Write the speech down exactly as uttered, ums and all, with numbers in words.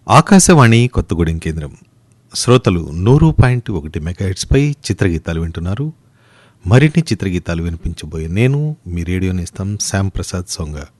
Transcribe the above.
ఆకాశవాణి కొత్తగూడెం కేంద్రం శ్రోతలు నూరు పాయింట్ ఒకటి మెగాహెట్స్పై చిత్రగీతాలు వింటున్నారు. మరిన్ని చిత్రగీతాలు వినిపించబోయే నేను మీ రేడియో నేస్తం శ్యామ్ ప్రసాద్ సొంగ.